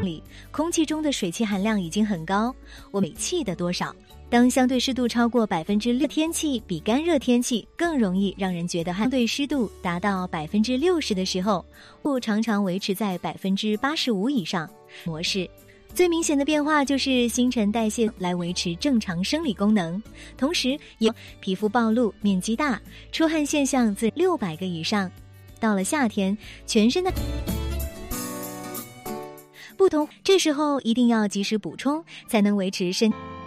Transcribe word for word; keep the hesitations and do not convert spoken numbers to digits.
里，空气中的水汽含量已经很高，我水汽的多少。当相对湿度超过百分之六，天气比干热天气更容易让人觉得汗。相对湿度达到百分之六十的时候，雾常常维持在百分之八十五以上。模式最明显的变化就是新陈代谢来维持正常生理功能，同时也皮肤暴露、面积大、出汗现象自六百个以上。到了夏天，全身的不同，这时候一定要及时补充，才能维持身。